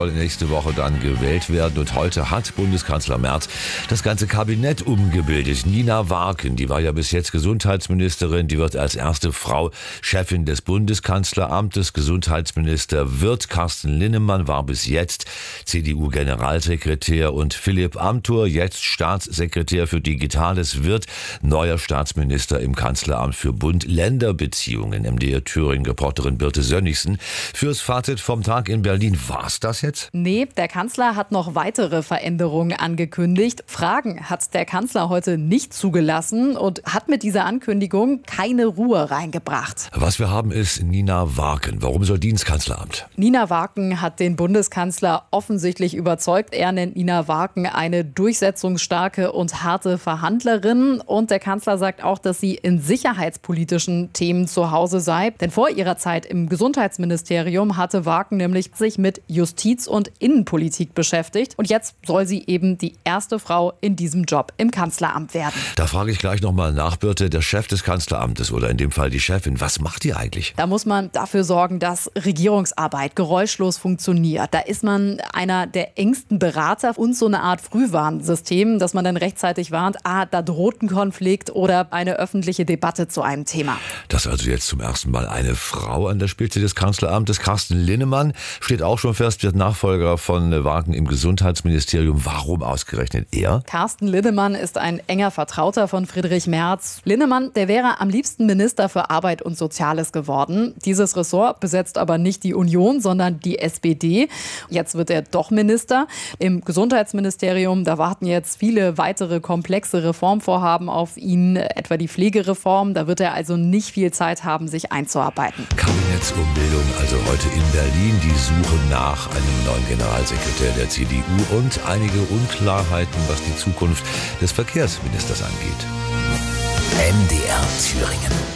soll nächste Woche dann gewählt werden und heute hat Bundeskanzler Merz das ganze Kabinett umgebildet. Nina Warken, die war ja bis jetzt Gesundheitsministerin, die wird als erste Frau Chefin des Bundeskanzleramtes. Gesundheitsminister wird Carsten Linnemann, war bis jetzt CDU-Generalsekretär, und Philipp Amthor, jetzt Staatssekretär für Digitales, wird neuer Staatsminister im Kanzleramt für Bund-Länder-Beziehungen. MDR Thüringen-Reporterin Birte Sönnigsen fürs Fazit vom Tag in Berlin. War's das jetzt? Nee, der Kanzler hat noch weitere Veränderungen angekündigt. Fragen hat der Kanzler heute nicht zugelassen und hat mit dieser Ankündigung keine Ruhe reingebracht. Was wir haben, ist Nina Warken. Warum soll die ins Kanzleramt? Nina Warken hat den Bundeskanzler offensichtlich überzeugt. Er nennt Nina Warken eine durchsetzungsstarke und harte Verhandlerin. Und der Kanzler sagt auch, dass sie in sicherheitspolitischen Themen zu Hause sei. Denn vor ihrer Zeit im Gesundheitsministerium hatte Warken nämlich sich mit Justiz und Innenpolitik beschäftigt. Und jetzt soll sie eben die erste Frau in diesem Job im Kanzleramt werden. Da frage ich gleich nochmal nach, Birte. Der Chef des Kanzleramtes oder in dem Fall die Chefin, was macht die eigentlich? Da muss man dafür sorgen, dass Regierungsarbeit geräuschlos funktioniert. Da ist man einer der engsten Berater und so eine Art Frühwarnsystem, dass man dann rechtzeitig warnt, da droht ein Konflikt oder eine öffentliche Debatte zu einem Thema. Dass also jetzt zum ersten Mal eine Frau an der Spitze des Kanzleramtes, Carsten Linnemann, steht auch schon fest, wird Nachfolger von Warken im Gesundheitsministerium. Warum ausgerechnet er? Carsten Linnemann ist ein enger Vertrauter von Friedrich Merz. Linnemann, der wäre am liebsten Minister für Arbeit und Soziales geworden. Dieses Ressort besetzt aber nicht die Union, sondern die SPD. Jetzt wird er doch Minister. Im Gesundheitsministerium, da warten jetzt viele weitere komplexe Reformvorhaben auf ihn, etwa die Pflegereform. Da wird er also nicht viel Zeit haben, sich einzuarbeiten. Kabinettsumbildung also heute in Berlin. Die Suche nach einem neuen Generalsekretär der CDU und einige Unklarheiten, was die Zukunft des Verkehrsministers angeht. MDR Thüringen.